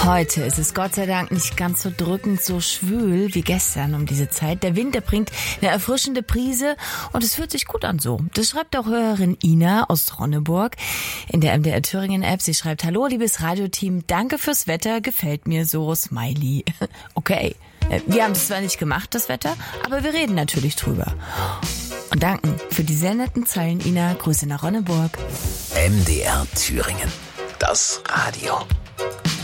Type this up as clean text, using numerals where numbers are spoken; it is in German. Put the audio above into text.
Heute ist es Gott sei Dank nicht ganz so drückend, so schwül wie gestern um diese Zeit. Der Winter bringt eine erfrischende Prise und es fühlt sich gut an so. Das schreibt auch Hörerin Ina aus Ronneburg in der MDR Thüringen App. Sie schreibt: Hallo, liebes Radioteam, danke fürs Wetter, gefällt mir so, Smiley. Okay, wir haben es zwar nicht gemacht, das Wetter, aber wir reden natürlich drüber. Und danken für die sehr netten Zeilen, Ina. Grüße nach Ronneburg. MDR Thüringen. Das Radio.